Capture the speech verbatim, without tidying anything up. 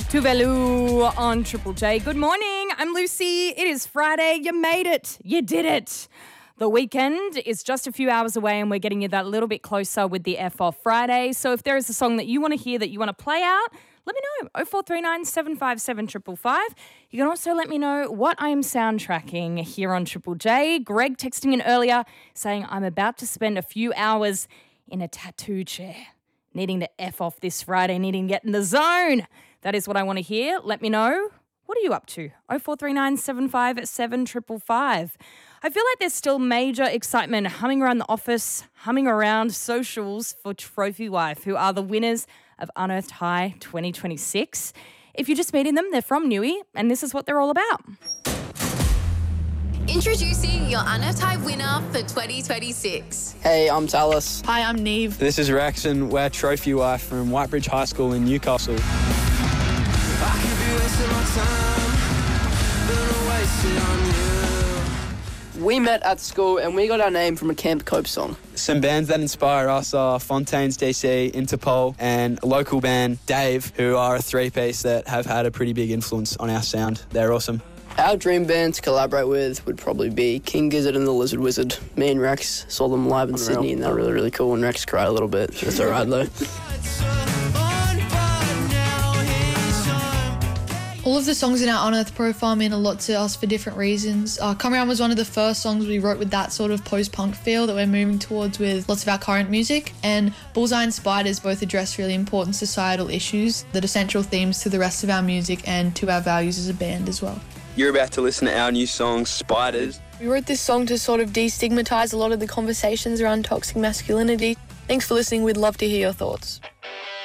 Tuvalu on Triple J. Good morning. I'm Lucy. It is Friday. You made it. You did it. The weekend is just a few hours away and we're getting you that little bit closer with the F Off Friday. So if there is a song that you want to hear that you want to play out, let me know. oh four three nine, seven five seven, five five five. You can also let me know what I am soundtracking here on Triple J. Greg texting in earlier saying I'm about to spend a few hours in a tattoo chair. Needing to F off this Friday, needing to get in the zone. That is what I want to hear. Let me know. What are you up to? oh four three nine, seven five seven, five five five. I feel like there's still major excitement humming around the office, humming around socials for Trophy Wife, who are the winners of Unearthed High twenty twenty-six. If you're just meeting them, they're from Newey, and this is what they're all about. Introducing your Unearthed High winner for twenty twenty-six. Hey, I'm Talis. Hi, I'm Neve. This is Rex and we're Trophy Wife from Whitebridge High School in Newcastle. We met at school and we got our name from a Camp Cope song. Some bands that inspire us are Fontaines D C, Interpol, and a local band, Dave, who are a three-piece that have had a pretty big influence on our sound. They're awesome. Our dream band to collaborate with would probably be King Gizzard and the Lizard Wizard. Me and Rex saw them live in Unreal. Sydney and they're really, really cool, and Rex cried a little bit. That's all right, though. All of the songs in our Unearthed profile mean a lot to us for different reasons. Uh, Come Around was one of the first songs we wrote with that sort of post-punk feel that we're moving towards with lots of our current music. And Bullseye and Spiders both address really important societal issues that are central themes to the rest of our music and to our values as a band as well. You're about to listen to our new song, Spiders. We wrote this song to sort of destigmatise a lot of the conversations around toxic masculinity. Thanks for listening. We'd love to hear your thoughts.